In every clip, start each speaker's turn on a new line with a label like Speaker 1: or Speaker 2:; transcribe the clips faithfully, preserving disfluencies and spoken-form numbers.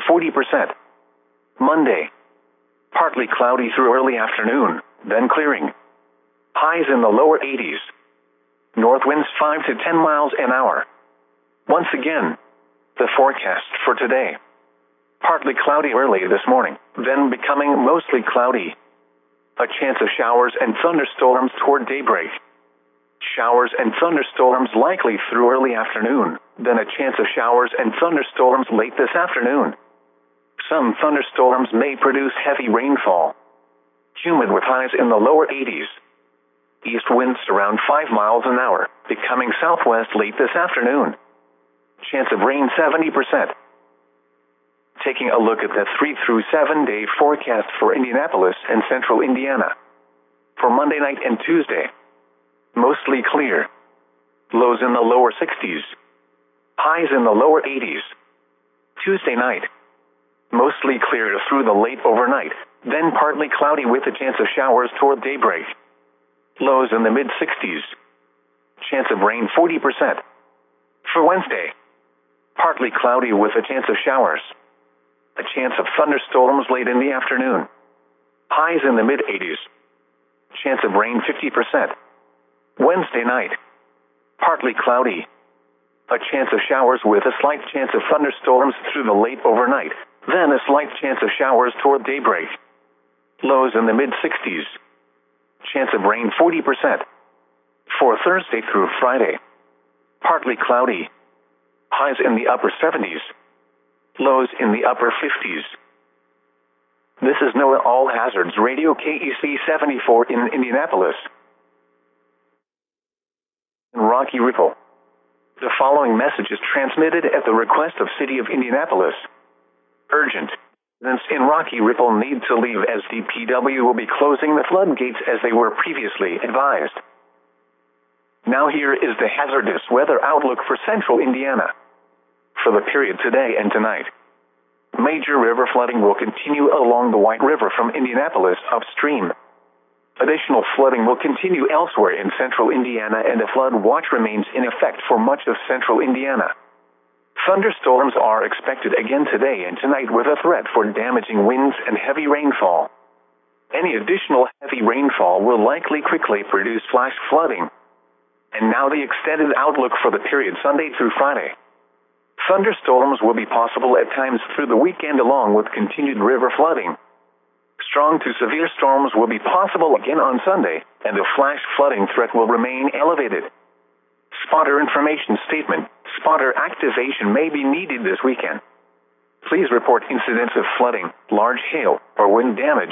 Speaker 1: forty percent. Monday, partly cloudy through early afternoon, then clearing. Highs in the lower eighties. North winds five to ten miles an hour. Once again, the forecast for today. Partly cloudy early this morning, then becoming mostly cloudy. A chance of showers and thunderstorms toward daybreak. Showers and thunderstorms likely through early afternoon, then a chance of showers and thunderstorms late this afternoon. Some thunderstorms may produce heavy rainfall. Humid with highs in the lower eighties. East winds around five miles an hour, becoming southwest late this afternoon. Chance of rain seventy percent. Taking a look at the three through seven day forecast for Indianapolis and central Indiana. For Monday night and Tuesday, mostly clear. Lows in the lower sixties. Highs in the lower eighties. Tuesday night, mostly clear through the late overnight, then partly cloudy with a chance of showers toward daybreak. Lows in the mid sixties. Chance of rain forty percent. For Wednesday, partly cloudy with a chance of showers. A chance of thunderstorms late in the afternoon. Highs in the mid eighties. Chance of rain fifty percent. Wednesday night, partly cloudy. A chance of showers with a slight chance of thunderstorms through the late overnight, then a slight chance of showers toward daybreak. Lows in the mid sixties. Chance of rain forty percent. For Thursday through Friday, partly cloudy. Highs in the upper seventies. Lows in the upper fifties. This is NOAA All Hazards Radio K E C seventy-four in Indianapolis. Rocky Ripple. The following message is transmitted at the request of City of Indianapolis. Urgent. Residents in Rocky Ripple need to leave as D P W will be closing the floodgates as they were previously advised. Now here is the hazardous weather outlook for central Indiana. For the period today and tonight, major river flooding will continue along the White River from Indianapolis upstream. Additional flooding will continue elsewhere in central Indiana, and a flood watch remains in effect for much of central Indiana. Thunderstorms are expected again today and tonight with a threat for damaging winds and heavy rainfall. Any additional heavy rainfall will likely quickly produce flash flooding. And now the extended outlook for the period Sunday through Friday. Thunderstorms will be possible at times through the weekend along with continued river flooding. Strong to severe storms will be possible again on Sunday, and the flash flooding threat will remain elevated. Spotter information statement. Spotter activation may be needed this weekend. Please report incidents of flooding, large hail, or wind damage.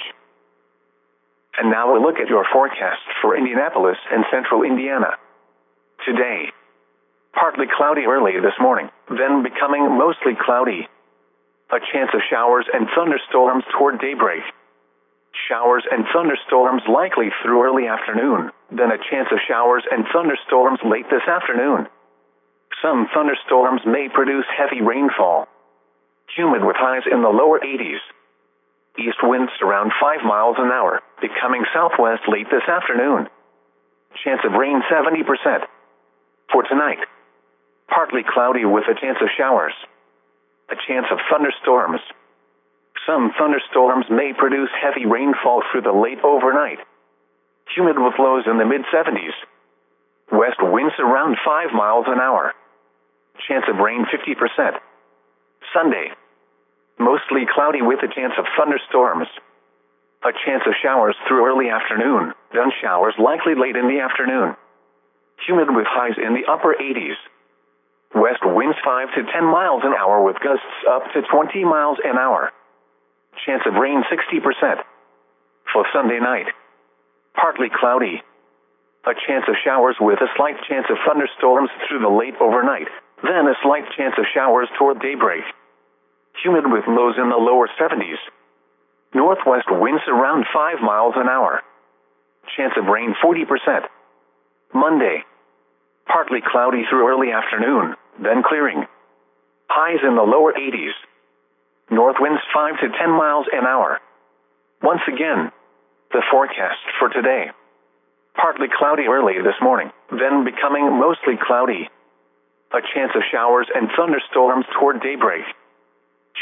Speaker 1: And now a look at your forecast for Indianapolis and central Indiana. Today, partly cloudy early this morning, then becoming mostly cloudy. A chance of showers and thunderstorms toward daybreak. Showers and thunderstorms likely through early afternoon, then a chance of showers and thunderstorms late this afternoon. Some thunderstorms may produce heavy rainfall. Humid with highs in the lower eighties. East winds around five miles an hour, becoming southwest late this afternoon. Chance of rain seventy percent. For tonight, partly cloudy with a chance of showers. A chance of thunderstorms. Some thunderstorms may produce heavy rainfall through the late overnight. Humid with lows in the mid seventies. West winds around five miles an hour. Chance of rain fifty percent. Sunday, mostly cloudy with a chance of thunderstorms. A chance of showers through early afternoon, then showers likely late in the afternoon. Humid with highs in the upper eighties. West winds five to ten miles an hour with gusts up to twenty miles an hour. Chance of rain sixty percent. For Sunday night, partly cloudy. A chance of showers with a slight chance of thunderstorms through the late overnight, then a slight chance of showers toward daybreak. Humid with lows in the lower seventies. Northwest winds around five miles an hour. Chance of rain forty percent. Monday, partly cloudy through early afternoon, then clearing. Highs in the lower eighties. North winds five to ten miles an hour. Once again, the forecast for today. Partly cloudy early this morning, then becoming mostly cloudy. A chance of showers and thunderstorms toward daybreak.